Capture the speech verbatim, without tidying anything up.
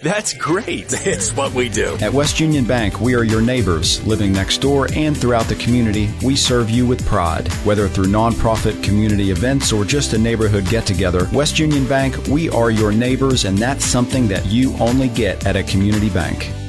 That's great. It's what we do. At West Union Bank, we are your neighbors, living next door and throughout the community. We serve you with pride. Whether through nonprofit community events or just a neighborhood get-together, West Union Bank, we are your neighbors, and that's something that you only get at a community bank.